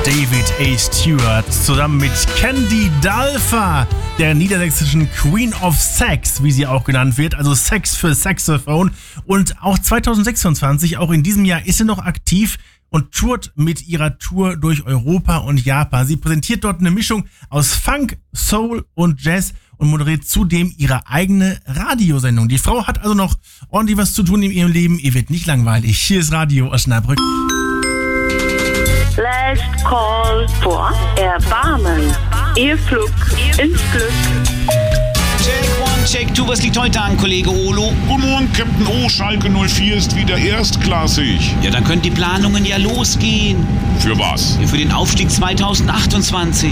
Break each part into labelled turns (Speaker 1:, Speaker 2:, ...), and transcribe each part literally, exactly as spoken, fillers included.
Speaker 1: David A. Stewart zusammen mit Candy Dulfer, der niedersächsischen Queen of Sax, wie sie auch genannt wird, also Sax für Saxophone. Und auch zwanzig sechsundzwanzig, auch in diesem Jahr, ist sie noch aktiv und tourt mit ihrer Tour durch Europa und Japan. Sie präsentiert dort eine Mischung aus Funk, Soul und Jazz und moderiert zudem ihre eigene Radiosendung. Die Frau hat also noch ordentlich was zu tun in ihrem Leben. Ihr wird nicht langweilig. Hier ist Radio Osnabrück.
Speaker 2: Last Call for Erbarmen. Ihr Flug ins Glück.
Speaker 3: Check one, check two. Was liegt heute an, Kollege Olo?
Speaker 4: Guten Morgen, Captain O. Schalke null vier ist wieder erstklassig.
Speaker 3: Ja, dann können die Planungen ja losgehen.
Speaker 4: Für was?
Speaker 3: Ja, für den Aufstieg zwanzig achtundzwanzig.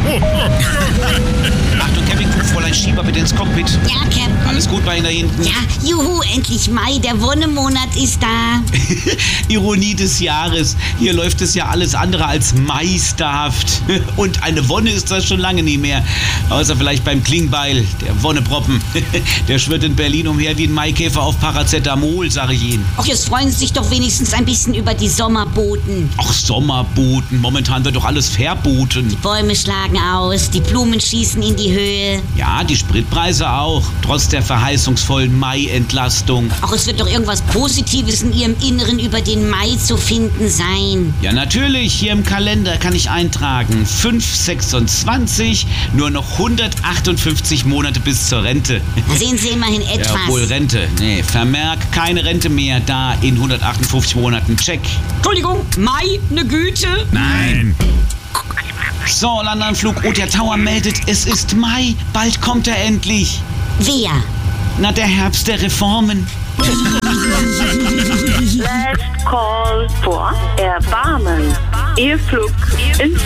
Speaker 3: Achtung, Campingkuh, Fräulein Schieber, bitte ins Cockpit.
Speaker 5: Ja, Captain.
Speaker 3: Alles gut bei Ihnen da hinten?
Speaker 5: Ja, juhu, endlich Mai, der Wonnemonat ist da.
Speaker 3: Ironie des Jahres. Hier läuft es ja alles andere als meisterhaft. Und eine Wonne ist das schon lange nie mehr. Außer vielleicht beim Klingbeil, der Wonneproppen. Der schwirrt in Berlin umher wie ein Maikäfer auf Paracetamol, sag ich Ihnen.
Speaker 5: Ach, jetzt freuen Sie sich doch wenigstens ein bisschen über die Sommerboten.
Speaker 3: Ach, Sommerboten. Momentan wird doch alles verboten.
Speaker 5: Die Bäume schlagen aus, die Blumen schießen in die Höhe.
Speaker 3: Ja, die Spritpreise auch. Trotz der verheißungsvollen Mai-Entlastung.
Speaker 5: Ach, es wird doch irgendwas Positives in Ihrem Inneren über den Mai zu finden sein.
Speaker 3: Ja, natürlich. Hier im Kalender kann ich eintragen. fünf sechsundzwanzig, nur noch hundertachtundfünfzig Monate bis zur Rente.
Speaker 5: Da sehen Sie immerhin etwas.
Speaker 3: Ja, wohl Rente. Nee, Vermerk, keine Rente mehr da in hundertachtundfünfzig Monaten. Check.
Speaker 5: Entschuldigung, Mai, ne Güte?
Speaker 3: Nein. So, Landanflug O T R Tower meldet, es ist Mai. Bald kommt er endlich.
Speaker 5: Wer?
Speaker 3: Na, der Herbst der Reformen.
Speaker 2: Last Call for Erbarmen. Ihr Flug ins